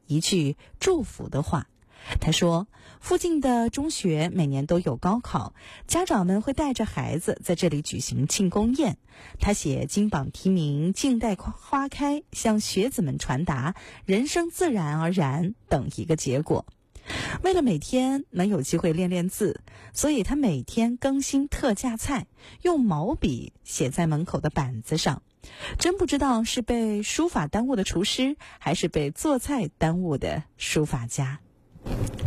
一句祝福的话。他说，附近的中学每年都有高考，家长们会带着孩子在这里举行庆功宴。他写金榜题名，静待花开，向学子们传达人生自然而然等一个结果。为了每天能有机会练练字，所以他每天更新特价菜，用毛笔写在门口的板子上。真不知道是被书法耽误的厨师，还是被做菜耽误的书法家。